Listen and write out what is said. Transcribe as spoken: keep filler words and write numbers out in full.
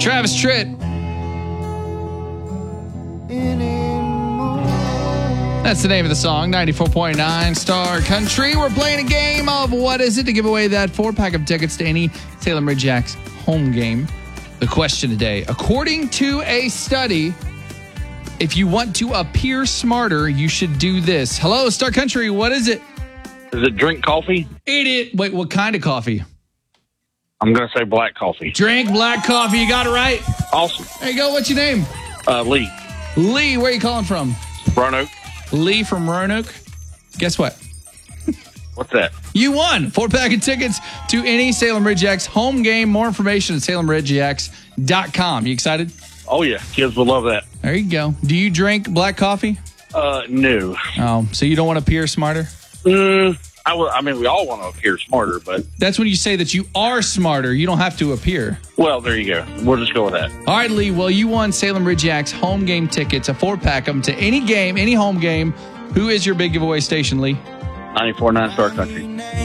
Travis Tritt. That's the name of the song, ninety-four point nine Star Country. We're playing a game of What Is It to give away that four-pack of tickets to any Salem Ridgeacs home game. The question today, according to a study, if you want to appear smarter, you should do this. Hello, Star Country, what is it? Is it drink coffee? Idiot. Wait, what kind of coffee? I'm going to say black coffee. Drink black coffee. You got it right. Awesome. There you go. What's your name? Uh, Lee. Lee, where are you calling from? Roanoke. Lee from Roanoke. Guess what? What's that? You won four pack of tickets to any Salem Ridgeacs home game. More information at salem ridgeacs dot com. You excited? Oh, yeah. Kids will love that. There you go. Do you drink black coffee? Uh, no. Oh, so you don't want to appear smarter? Mm, I, w- I mean, we all want to appear smarter, but... That's when you say that you are smarter. You don't have to appear. Well, there you go. We'll just go with that. All right, Lee. Well, you won Salem Ridgeacs home game tickets, a four-pack of them to any game, any home game. Who is your big giveaway station, Lee? ninety-four point nine Star Country.